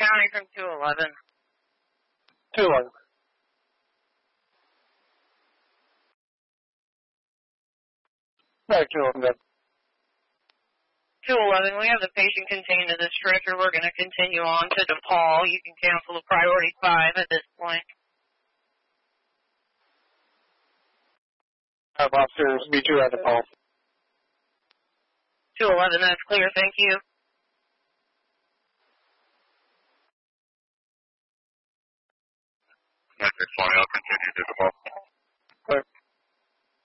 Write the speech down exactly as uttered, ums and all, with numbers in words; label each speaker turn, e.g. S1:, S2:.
S1: County from two eleven.
S2: two eleven. Right, two eleven.
S1: two eleven, we have the patient contained in the stretcher. We're going to continue on to DePaul. You can cancel the priority five at this point.
S2: Have officers meet you at DePaul.
S1: two eleven, that's clear. Thank you.
S3: nine six one, I'll continue to DePaul.
S2: Right.